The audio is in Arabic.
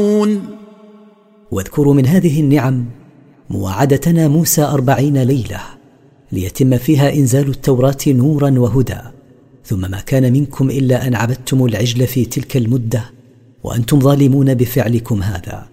واذكروا من هذه النعم مواعدتنا موسى 40 ليلة ليتم فيها إنزال التوراة نورا وهدى، ثم ما كان منكم إلا أن عبدتم العجل في تلك المدة وأنتم ظالمون بفعلكم هذا.